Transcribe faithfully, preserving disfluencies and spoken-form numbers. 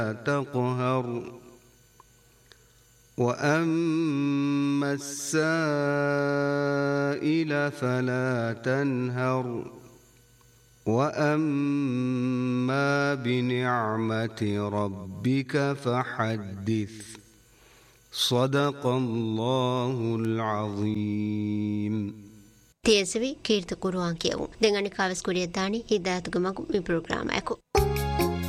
تقهر وأما السائل فلا تنهر وأما بنعمة ربك فحدث صدق الله العظيم. تيسوي كيرت قرآن كيو دعاني كاوس كوريا داني هداية تجمع من برنامج أكو